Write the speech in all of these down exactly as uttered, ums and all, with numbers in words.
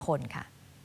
คนค่ะ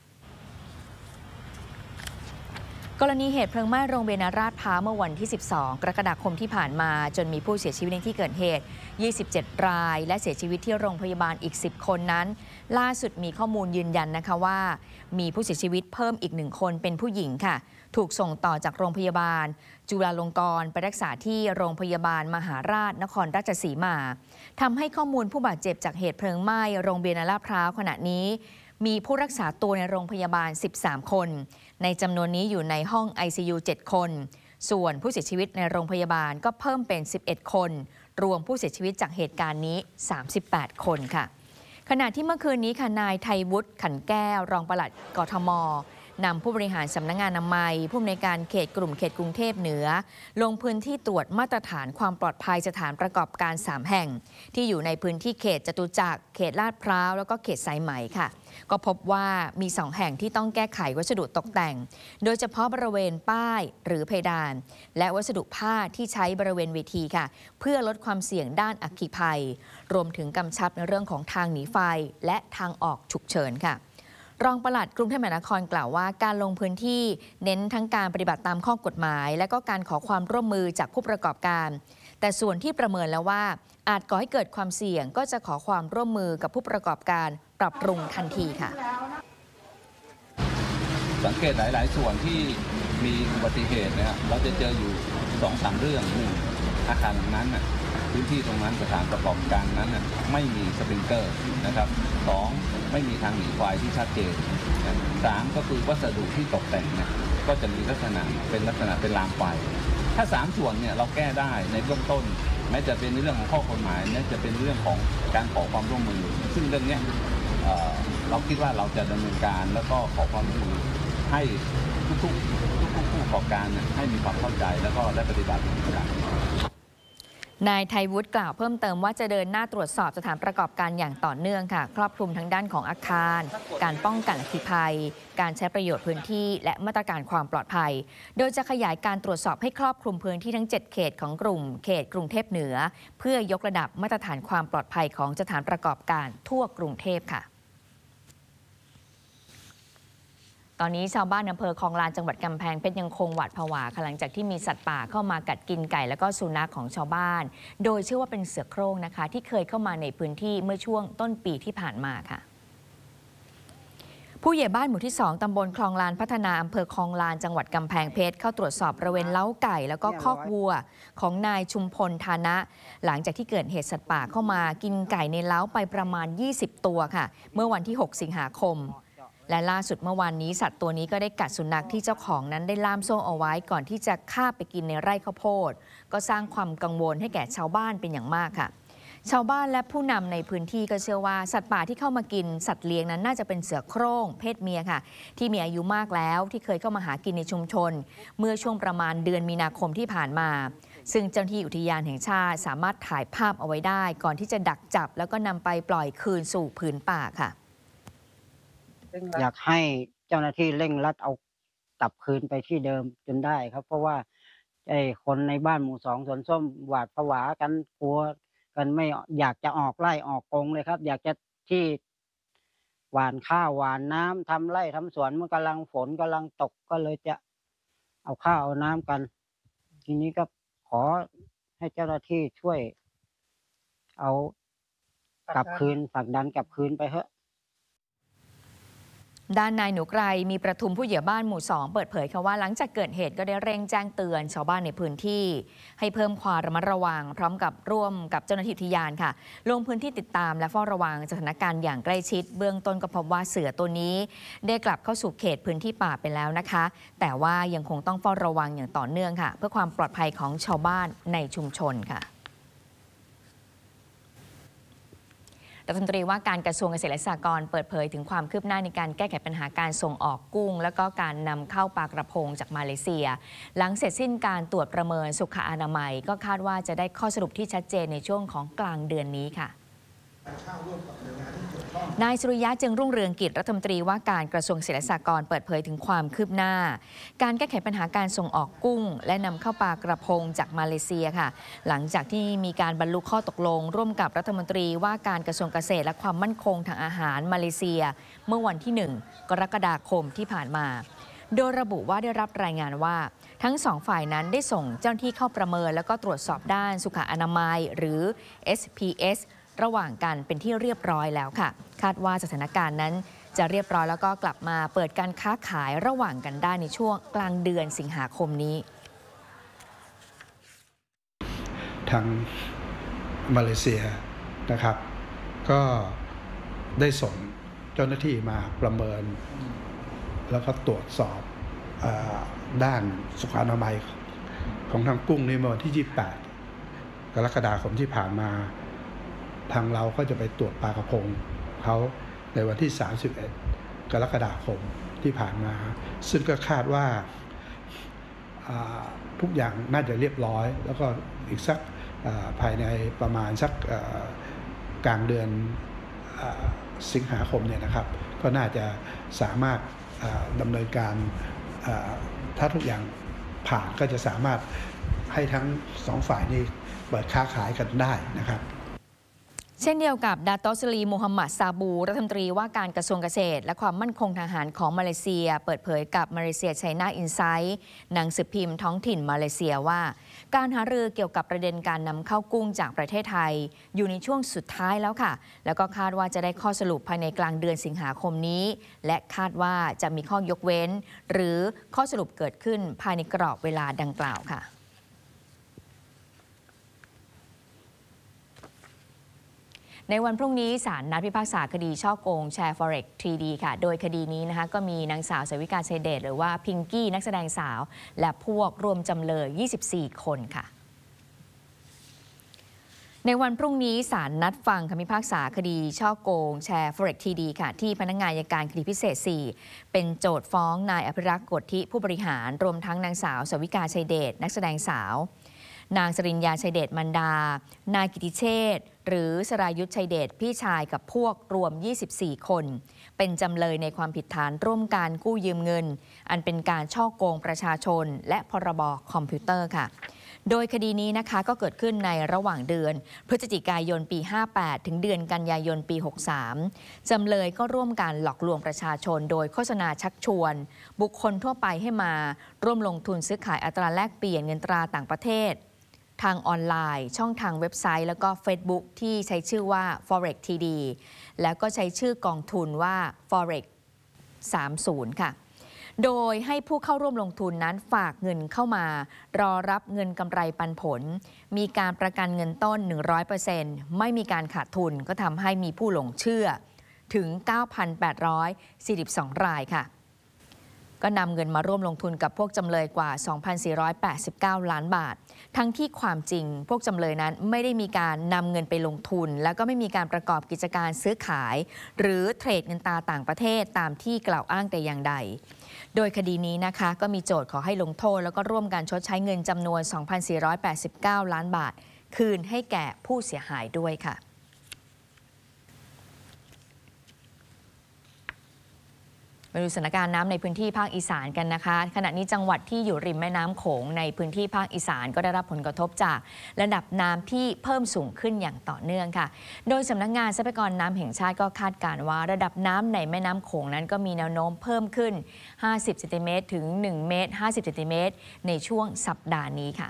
กรณีเหตุเพลิงไหม้โรงเรียนราษฎร์พร้าวเมื่อวันที่สิบสองกรกฎาคมที่ผ่านมาจนมีผู้เสียชีวิตในที่เกิดเหตุยี่สิบเจ็ดรายและเสียชีวิตที่โรงพยาบาลอีกสิบคนนั้นล่าสุดมีข้อมูลยืนยันนะคะว่ามีผู้เสียชีวิตเพิ่มอีกหนึ่งคนเป็นผู้หญิงค่ะถูกส่งต่อจากโรงพยาบาลจุฬาลงกรณ์ไปรักษาที่โรงพยาบาลมหาราชนครราชสีมาทำให้ข้อมูลผู้บาดเจ็บจากเหตุเพลิงไหม้โรงเรียนราษฎร์พร้าวขณะนี้มีผู้รักษาตัวในโรงพยาบาลสิบสามคนในจำนวนนี้อยู่ในห้อง ไอ ซี ยู เจ็ดคนส่วนผู้เสียชีวิตในโรงพยาบาลก็เพิ่มเป็นสิบเอ็ดคนรวมผู้เสียชีวิตจากเหตุการณ์นี้สามสิบแปดคนค่ะขณะที่เมื่อคืนนี้ค่ะนายไทยวุฒิขันแก้วรองปลัดกทมนำผู้บริหารสำนักงานอนามัยผู้อำนวยการเขตกลุ่มเขตกรุงเทพเหนือลงพื้นที่ตรวจมาตรฐานความปลอดภัยสถานประกอบการสามแห่งที่อยู่ในพื้นที่เขตจตุจักรเขตลาดพร้าวแล้วก็เขตสายไหมค่ะก็พบว่ามีสองแห่งที่ต้องแก้ไขวัสดุตกแต่งโดยเฉพาะบริเวณป้ายหรือเพดานและวัสดุผ้าที่ใช้บริเวณเวทีค่ะเพื่อลดความเสี่ยงด้านอัคคีภัยรวมถึงกำชับในเรื่องของทางหนีไฟและทางออกฉุกเฉินค่ะรองปลัดกรุงเทพมหานครกล่าวว่าการลงพื้นที่เน้นทั้งการปฏิบัติตามข้อกฎหมายและก็การขอความร่วมมือจากผู้ประกอบการแต่ส่วนที่ประเมินแล้วว่าอาจก่อให้เกิดความเสี่ยงก็จะขอความร่วมมือกับผู้ประกอบการปรับปรุงทันทีค่ะสังเกตหลายๆส่วนที่มีอุบัติเหตุเนี่ยเราจะเจออยู่สองสามเรื่องหนึ่งอาคารนั้นน่ะพื้นที่ตรงนั้นสถานประกอบการนั้นน่ะไม่มีสปริงเกอร์นะครับสองไม่มีทางหนีไฟที่ชัดเจนสามก็คือวัสดุที่ตกแต่งเนี่ยก็จะมีลักษณะเป็นลักษณะเป็นรางไฟถ้าสามส่วนเนี่ยเราแก้ได้ในเบื้องต้นแม้จะเป็นในเรื่องของข้อกฎหมายแม้จะเป็นเรื่องของการขอความร่วมมือซึ่งเรื่องนี้เอ่อเราคิดว่าเราจะดำเนินการแล้วก็ขอความร่วมมือให้ทุกๆทุกๆผู้ประกอบการให้มีความเข้าใจแล้วก็ได้ปฏิบัติการนายไทยวุฒิกล่าวเพิ่มเติมว่าจะเดินหน้าตรวจสอบสถานประกอบการอย่างต่อเนื่องค่ะครอบคลุมทั้งด้านของอาคารการป้องกันอัคคีภัยการใช้ประโยชน์พื้นที่และมาตรการความปลอดภัยโดยจะขยายการตรวจสอบให้ครอบคลุมพื้นที่ทั้งเจ็ดเขตของกลุ่มเขตกรุงเทพเหนือเพื่อยกระดับมาตรฐานความปลอดภัยของสถานประกอบการทั่วกรุงเทพค่ะตอนนี้ชาวบ้านอำเภอคลองลานจังหวัดกำแพงเพชรยังคงหวาดผวาหลังจากที่มีสัตว์ป่าเข้ามากัดกินไก่และก็สุนัขของชาวบ้านโดยเชื่อว่าเป็นเสือโคร่งนะคะที่เคยเข้ามาในพื้นที่เมื่อช่วงต้นปีที่ผ่านมาค่ะผู้ใหญ่บ้านหมู่ที่สองตำบลคลองลานพัฒนาอำเภอคลองลานจังหวัดกำแพงเพชรเข้าตรวจสอบบริเวณเล้าไก่แล้วก็คอกวัวของนายชุมพลธานะหลังจากที่เกิดเหตุสัตว์ป่าเข้ามากินไก่ในเล้าไปประมาณยี่สิบตัวค่ะเมื่อวันที่หกสิงหาคมและล่าสุดเมื่อวานนี้สัตว์ตัวนี้ก็ได้กัดสุนัขที่เจ้าของนั้นได้ล่ามโซ่เอาไว้ก่อนที่จะฆ่าไปกินในไร่ข้าวโพดก็สร้างความกังวลให้แก่ชาวบ้านเป็นอย่างมากค่ะชาวบ้านและผู้นำในพื้นที่ก็เชื่อว่าสัตว์ป่าที่เข้ามากินสัตว์เลี้ยงนั้นน่าจะเป็นเสือโคร่งเพศเมียค่ะที่มีอายุมากแล้วที่เคยเข้ามาหากินในชุมชนเมื่อช่วงประมาณเดือนมีนาคมที่ผ่านมาซึ่งเจ้าหน้าที่อุทยานแห่งชาติสามารถถ่ายภาพเอาไว้ได้ก่อนที่จะดักจับแล้วก็นำไปปล่อยคืนสู่ผืนป่าค่ะอยากให้เจ้าหน้าที่เร่งรัดเอากลับคืนไปที่เดิมจนได้ครับเพราะว่าไอ้คนในบ้านหมู่สองสวนส้มหวาดผวากันกลัวกันไม่อยากจะออกไร่ออกกรงเลยครับอยากจะที่หว่านข้าวหว่านน้ำทำไร่ทำสวนมันกำลังฝนกำลังตกก็เลยจะเอาข้าวเอาน้ำกันทีนี้ก็ขอให้เจ้าหน้าที่ช่วยเอากลับคืนผลักดันกลับคืนไปเถอะด้านนายหนูไกรมีประทุมผู้ใหญ่บ้านหมู่สองเปิดเผยค่ะว่าหลังจากเกิดเหตุก็ได้เร่งแจ้งเตือนชาวบ้านในพื้นที่ให้เพิ่มความระมัดระวังพร้อมกับร่วมกับเจ้าหน้าที่อุทยานค่ะลงพื้นที่ติดตามและเฝ้าระวังสถานการณ์อย่างใกล้ชิดเบื้องต้นก็พบว่าเสือตัวนี้ได้กลับเข้าสู่เขตพื้นที่ป่าไปแล้วนะคะแต่ว่ายังคงต้องเฝ้าระวังอย่างต่อเนื่องค่ะเพื่อความปลอดภัยของชาวบ้านในชุมชนค่ะรัฐมนตรีว่าการกระทรวงเกษตรและสหกรณ์เปิดเผยถึงความคืบหน้าในการแก้ไขปัญหาการส่งออกกุ้งและก็การนำเข้าปลากระพงจากมาเลเซียหลังเสร็จสิ้นการตรวจประเมินสุขอนามัยก็คาดว่าจะได้ข้อสรุปที่ชัดเจนในช่วงของกลางเดือนนี้ค่ะนายสุริยะจึงรุ่งเรืองกิจรัฐมนตรีว่าการกระทรวงเกษตรและสหกรณ์เปิดเผยถึงความคืบหน้าการแก้ไขปัญหาการส่งออกกุ้งและนำเข้าปลากระพงจากมาเลเซียค่ะหลังจากที่มีการบรรลุข้อตกลงร่วมกับรัฐมนตรีว่าการกระทรวงเกษตรและความมั่นคงทางอาหารมาเลเซียเมื่อวันที่หนึ่งกรกฎาคมที่ผ่านมาโดยระบุว่าได้รับรายงานว่าทั้งสองฝ่ายนั้นได้ส่งเจ้าหน้าที่เข้าประเมินแล้วก็ตรวจสอบด้านสุขอนามัยหรือ เอส พี เอส ระหว่างกันเป็นที่เรียบร้อยแล้วค่ะคาดว่าสถานการณ์นั้นจะเรียบร้อยแล้วก็กลับมาเปิดการค้าขายระหว่างกันได้ในช่วงกลางเดือนสิงหาคมนี้ทางมาเลเซียนะครับก็ได้ส่งเจ้าหน้าที่มาประเมินแล้วก็ตรวจสอบด้านสุขอนามัยของทางกุ้งในวันที่ยี่สิบแปดกรกฎาคมที่ผ่านมาทางเราก็จะไปตรวจปลากระพงเขาในวันที่สามสิบเอ็ดกรกฎาคมที่ผ่านมาซึ่งก็คาดว่าทุกอย่างน่าจะเรียบร้อยแล้วก็อีกสักภายในประมาณสักกลางเดือนสิงหาคมเนี่ยนะครับก็น่าจะสามารถดำเนินการถ้าทุกอย่างผ่านก็จะสามารถให้ทั้งสองฝ่ายนี้เปิดค้าขายกันได้นะครับเช่นเดียวกับดาโตสลีมูฮัมหมัดซาบูรัฐมนตรีว่าการกระทรวงเกษตรและความมั่นคงทางทหารของมาเลเซียเปิดเผยกับมาเลเซียไชน่าอินไซต์หนังสือพิมพ์ท้องถิ่นมาเลเซียว่าการหารือเกี่ยวกับประเด็นการนำเข้ากุ้งจากประเทศไทยอยู่ในช่วงสุดท้ายแล้วค่ะแล้วก็คาดว่าจะได้ข้อสรุปภายในกลางเดือนสิงหาคมนี้และคาดว่าจะมีข้อยกเว้นหรือข้อสรุปเกิดขึ้นภายในกรอบเวลาดังกล่าวค่ะในวันพรุ่งนี้ศาลนัดพิพากษาคดีฉ้อโกงแชร์ Forex ทรี ดี ค่ะโดยคดีนี้นะคะก็มีนางสาวสวิกา ชัยเดชหรือว่าพิงกี้นักแสดงสาวและพวกรวมจำเลยยี่สิบสี่คนค่ะในวันพรุ่งนี้ศาลนัดฟังคำพิพากษาคดีฉ้อโกงแชร์ Forex ทรี ดี ค่ะที่พนักงานอัยการคดีพิเศษสี่เป็นโจทก์ฟ้องนายอภิรักษ์กฎทิผู้บริหารรวมทั้งนางสาวสวิกา ชัยเดชนักแสดงสาวนางสริญญา ชัยเดชมันดานายกิติเชษฐ์หรือสรายุทธ ชัยเดชพี่ชายกับพวกรวมยี่สิบสี่คนเป็นจำเลยในความผิดฐานร่วมกันกู้ยืมเงินอันเป็นการฉ้อโกงประชาชนและพรบคอมพิวเตอร์ค่ะโดยคดีนี้นะคะก็เกิดขึ้นในระหว่างเดือนพฤศจิกายนปีห้าแปดถึงเดือนกันยายนปีหกสามจำเลยก็ร่วมกันหลอกลวงประชาชนโดยโฆษณาชักชวนบุคคลทั่วไปให้มาร่วมลงทุนซื้อขายอัตราแลกเปลี่ยนเงินตราต่างประเทศทางออนไลน์ช่องทางเว็บไซต์แล้วก็ Facebook ที่ใช้ชื่อว่า Forex ที ดี แล้วก็ใช้ชื่อกองทุนว่า Forex สามสิบ ค่ะโดยให้ผู้เข้าร่วมลงทุนนั้นฝากเงินเข้ามารอรับเงินกำไรปันผลมีการประกันเงินต้น หนึ่งร้อยเปอร์เซ็นต์ ไม่มีการขาดทุนก็ทำให้มีผู้หลงเชื่อถึง เก้าพันแปดร้อยสี่สิบสอง รายค่ะก็นำเงินมาร่วมลงทุนกับพวกจำเลยกว่า สองพันสี่ร้อยแปดสิบเก้า ล้านบาททั้งที่ความจริงพวกจำเลยนั้นไม่ได้มีการนำเงินไปลงทุนแล้วก็ไม่มีการประกอบกิจการซื้อขายหรือเทรดเงินตราต่างประเทศตามที่กล่าวอ้างแต่อย่างใดโดยคดีนี้นะคะก็มีโจทก์ขอให้ลงโทษแล้วก็ร่วมกันชดใช้เงินจำนวน สองพันสี่ร้อยแปดสิบเก้า ล้านบาทคืนให้แก่ผู้เสียหายด้วยค่ะมาดูสถานการณ์น้ำในพื้นที่ภาคอีสานกันนะคะขณะนี้จังหวัดที่อยู่ริมแม่น้ำโขงในพื้นที่ภาคอีสานก็ได้รับผลกระทบจากระดับน้ำที่เพิ่มสูงขึ้นอย่างต่อเนื่องค่ะโดยสำนักงานทรัพยากรน้ำแห่งชาติก็คาดการณ์ว่าระดับน้ำในแม่น้ำโขงนั้นก็มีแนวโน้มเพิ่มขึ้นห้าสิบเซนติเมตรถึงหนึ่งเมตรห้าสิบเซนติเมตรในช่วงสัปดาห์นี้ค่ะ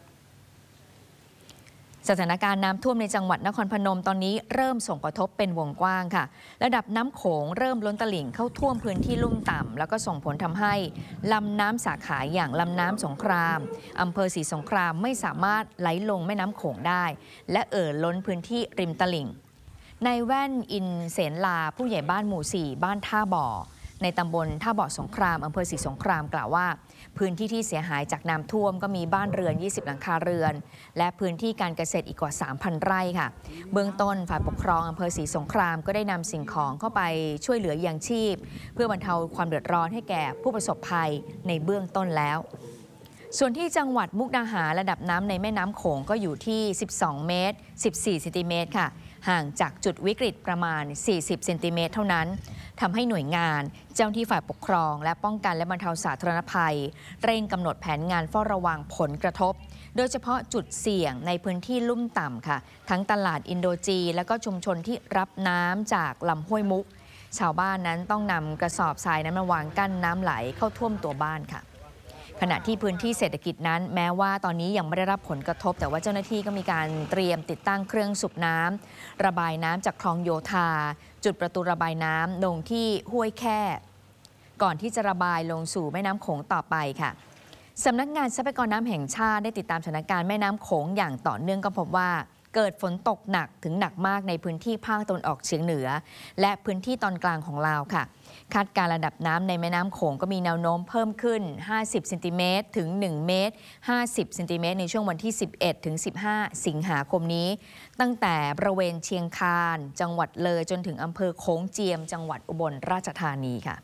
สถานการณ์น้ำท่วมในจังหวัดนครพนมตอนนี้เริ่มส่งผลกระทบเป็นวงกว้างค่ะระดับน้ำโขงเริ่มล้นตลิ่งเข้าท่วมพื้นที่ลุ่มต่ำแล้วก็ส่งผลทำให้ลำน้ำสาขาอย่างลำน้ำสงครามอำเภอศรีสงครามไม่สามารถไหลลงแม่น้ำโขงได้และเอ่อล้นพื้นที่ริมตลิ่งในแว่นอินเสนลาผู้ใหญ่บ้านหมู่สี่บ้านท่าบ่อในตำบลท่าบ่อสงครามอำเภอศรีสงครามกล่าวว่าพื้นที่ที่เสียหายจากน้ำท่วมก็มีบ้านเรือนยี่สิบหลังคาเรือนและพื้นที่การเกษตรอีกกว่า สามพัน ไร่ค่ะเบื้องต้นฝ่ายปกครองอำเภอศรีสงครามก็ได้นำสิ่งของเข้าไปช่วยเหลืออย่างชีพเพื่อบรรเทาความเดือดร้อนให้แก่ผู้ประสบภัยในเบื้องต้นแล้วส่วนที่จังหวัดมุกดาหารระดับน้ำในแม่น้ำโขงก็อยู่ที่สิบสองเมตรสิบสี่เซนติเมตรค่ะห่างจากจุดวิกฤตประมาณ สี่สิบ เซนติเมตรเท่านั้นทำให้หน่วยงานเจ้าหน้าที่ฝ่ายปกครองและป้องกันและบรรเทาสาธารณภัยเร่งกำหนดแผนงานเฝ้าระวังผลกระทบโดยเฉพาะจุดเสี่ยงในพื้นที่ลุ่มต่ำค่ะทั้งตลาดอินโดจีนและก็ชุมชนที่รับน้ำจากลำห้วยมุกชาวบ้านนั้นต้องนำกระสอบทรายนั้นมาวางกั้นน้ำไหลเข้าท่วมตัวบ้านค่ะขณะที่พื้นที่เศรษฐกิจนั้นแม้ว่าตอนนี้ยังไม่ได้รับผลกระทบแต่ว่าเจ้าหน้าที่ก็มีการเตรียมติดตั้งเครื่องสูบน้ำระบายน้ำจากคลองโยธาจุดประตูระบายน้ำลงที่ห้วยแค่ก่อนที่จะระบายลงสู่แม่น้ำโขงต่อไปค่ะสำนักงานทรัพยากรน้ำแห่งชาติได้ติดตามสถานการณ์แม่น้ำโขงอย่างต่อเนื่องก็พบว่าเกิดฝนตกหนักถึงหนักมากในพื้นที่ภาคตะวันออกเฉียงเหนือและพื้นที่ตอนกลางของลาวค่ะคาดการณ์ระดับน้ำในแม่น้ำโขงก็มีแนวโน้มเพิ่มขึ้นห้าสิบเซนติเมตรถึงหนึ่งเมตรห้าสิบเซนติเมตรในช่วงวันที่สิบเอ็ดถึงสิบห้าสิงหาคมนี้ตั้งแต่บริเวณเชียงคานจังหวัดเลยจนถึงอำเภอโขงเจียมจังหวัดอุบลราชธานีค่ะ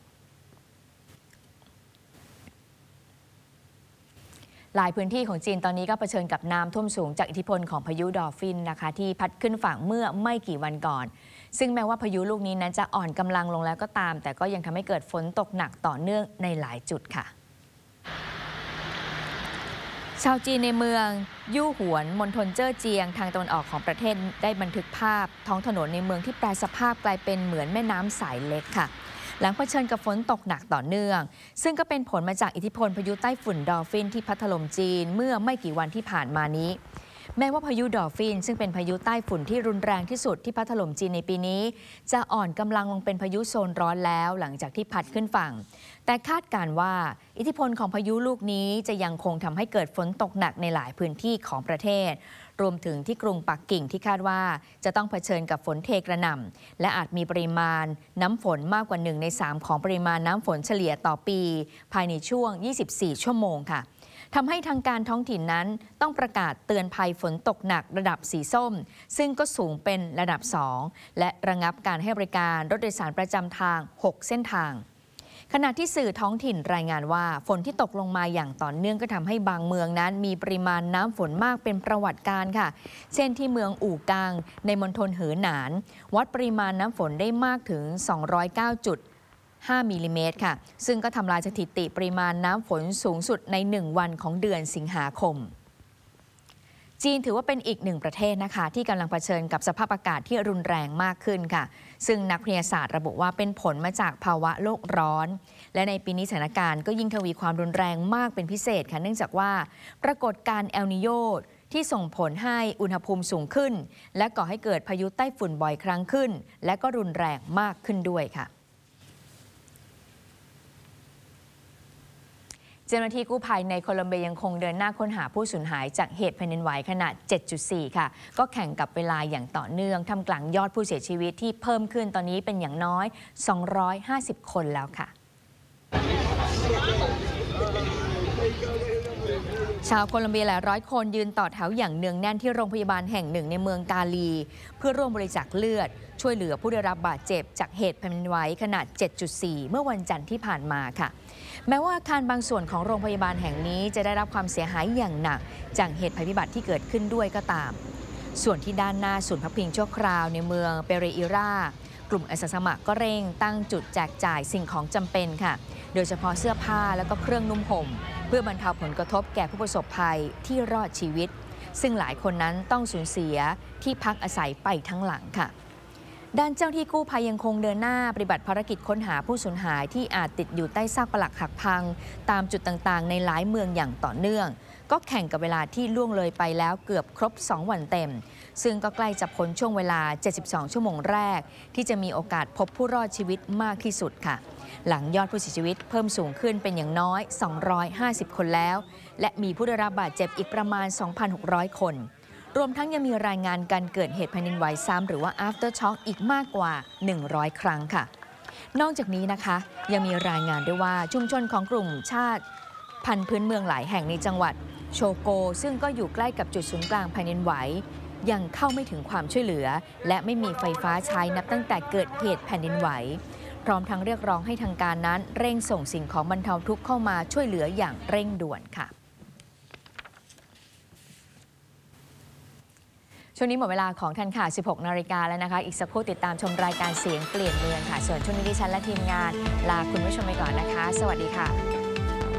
หลายพื้นที่ของจีนตอนนี้ก็เผชิญกับน้ำท่วมสูงจากอิทธิพลของพายุดอลฟินนะคะที่พัดขึ้นฝั่งเมื่อไม่กี่วันก่อนซึ่งแม้ว่าพายุลูกนี้นั้นจะอ่อนกำลังลงแล้วก็ตามแต่ก็ยังทำให้เกิดฝนตกหนักต่อเนื่องในหลายจุดค่ะชาวจีนในเมืองยู่หวนมณฑลเจ้อเจียงทางตะวันออกของประเทศได้บันทึกภาพท้องถนนในเมืองที่แปรสภาพกลายเป็นเหมือนแม่น้ำสายเล็กค่ะหลังเผชิญกับฝนตกหนักต่อเนื่องซึ่งก็เป็นผลมาจากอิทธิพลพายุใต้ฝุ่นดอลฟินที่พัดถล่มจีนเมื่อไม่กี่วันที่ผ่านมานี้แม้ว่าพายุดอลฟินซึ่งเป็นพายุใต้ฝุ่นที่รุนแรงที่สุดที่พัดถล่มจีนในปีนี้จะอ่อนกำลังลงเป็นพายุโซนร้อนแล้วหลังจากที่พัดขึ้นฝั่งแต่คาดการณ์ว่าอิทธิพลของพายุลูกนี้จะยังคงทำให้เกิดฝนตกหนักในหลายพื้นที่ของประเทศรวมถึงที่กรุงปักกิ่งที่คาดว่าจะต้องเผชิญกับฝนเทกระหน่ำและอาจมีปริมาณน้ำฝนมากกว่าหนึ่งในสามของปริมาณน้ำฝนเฉลี่ยต่อปีภายในช่วงยี่สิบสี่ชั่วโมงค่ะทำให้ทางการท้องถิ่นนั้นต้องประกาศเตือนภัยฝนตกหนักระดับสีส้มซึ่งก็สูงเป็นระดับสองและระงับการให้บริการรถโดยสารประจำทางหกเส้นทางขณะที่สื่อท้องถิ่นรายงานว่าฝนที่ตกลงมาอย่างต่อเนื่องก็ทำให้บางเมืองนั้นมีปริมาณน้ำฝนมากเป็นประวัติการค่ะเช่นที่เมืองอู่กังในมณฑลเหอหนานวัดปริมาณน้ำฝนได้มากถึงสองร้อยเก้าจุดห้ามิลลิเมตรค่ะซึ่งก็ทำลายสถิติปริมาณน้ำฝนสูงสุดในหนึ่งวันของเดือนสิงหาคมจีนถือว่าเป็นอีกหนึ่งประเทศนะคะที่กำลังเผชิญกับสภาพอากาศที่รุนแรงมากขึ้นค่ะซึ่งนักวิทยาศาสตร์ระบุว่าเป็นผลมาจากภาวะโลกร้อนและในปีนี้สถานการณ์ก็ยิ่งทวีความรุนแรงมากเป็นพิเศษค่ะเนื่องจากว่าปรากฏการณ์เอลนีโญที่ส่งผลให้อุณหภูมิสูงขึ้นและก่อให้เกิดพายุใต้ฝุ่นบ่อยครั้งขึ้นและก็รุนแรงมากขึ้นด้วยค่ะเจ้าหน้าที่กู้ภัยในโคลอมเบียยังคงเดินหน้าค้นหาผู้สูญหายจากเหตุแผ่นดินไหวขนาด เจ็ดจุดสี่ ค่ะก็แข่งกับเวลาอย่างต่อเนื่องทำกลางยอดผู้เสียชีวิตที่เพิ่มขึ้นตอนนี้เป็นอย่างน้อยสองร้อยห้าสิบคนแล้วค่ะชาวโคลอมเบียหลายร้อยคนยืนต่อแถวอย่างเนืองแน่นที่โรงพยาบาลแห่งหนึ่งในเมืองกาลีเพื่อร่วมบริจาคเลือดช่วยเหลือผู้ได้รับบาดเจ็บจากเหตุแผ่นดินไหวขนาด เจ็ดจุดสี่ เมื่อวันจันทร์ที่ผ่านมาค่ะแม้ว่าอาคารบางส่วนของโรงพยาบาลแห่งนี้จะได้รับความเสียหายอย่างหนักจากเหตุภัยพิบัติที่เกิดขึ้นด้วยก็ตามส่วนที่ด้านหน้าศูนย์พักพิงชั่วคราวในเมืองเปเรอิรากลุ่มอาสาสมัครก็เร่งตั้งจุดแจกจ่ายสิ่งของจำเป็นค่ะโดยเฉพาะเสื้อผ้าและก็เครื่องนุ่มห่มเพื่อบรรเทาผลกระทบแก่ผู้ประสบภัยที่รอดชีวิตซึ่งหลายคนนั้นต้องสูญเสียที่พักอาศัยไปทั้งหลังค่ะด้านเจ้าที่กู้ภัยยังคงเดินหน้าปฏิบัติภารกิจค้นหาผู้สูญหายที่อาจติดอยู่ใต้ซากปรักหักพังตามจุดต่างๆในหลายเมืองอย่างต่อเนื่องก็แข่งกับเวลาที่ล่วงเลยไปแล้วเกือบครบสองวันเต็มซึ่งก็ใกล้จะพ้นช่วงเวลาเจ็ดสิบสองชั่วโมงแรกที่จะมีโอกาสพบผู้รอดชีวิตมากที่สุดค่ะหลังยอดผู้เสียชีวิตเพิ่มสูงขึ้นเป็นอย่างน้อยสองร้อยห้าสิบคนแล้วและมีผู้ได้รับบาดเจ็บอีกประมาณ สองพันหกร้อย คนรวมทั้งยังมีรายงานการเกิดเหตุแผ่นดินไหวซ้ำหรือว่า aftershock อีกมากกว่าหนึ่งร้อยครั้งค่ะนอกจากนี้นะคะยังมีรายงานด้วยว่าชุมชนของกลุ่มชาติพันธุ์พื้นเมืองหลายแห่งในจังหวัดโชโกซึ่งก็อยู่ใกล้กับจุดศูนย์กลางแผ่นดินไหวยังเข้าไม่ถึงความช่วยเหลือและไม่มีไฟฟ้าใช้นับตั้งแต่เกิดเหตุแผ่นดินไหวพร้อมทั้งเรียกร้องให้ทางการนั้นเร่งส่งสิ่งของบรรเทาทุกข์เข้ามาช่วยเหลืออย่างเร่งด่วนค่ะช่วงนี้หมดเวลาของทันข่าว สิบหก นาฬิกาแล้วนะคะ อีกสักครู่ติดตามชมรายการเสียงเปลี่ยนเมืองค่ะ ส่วนช่วงนี้ดิฉันและทีมงานลาคุณผู้ชมไปก่อนนะคะ สวัสดีค่ะ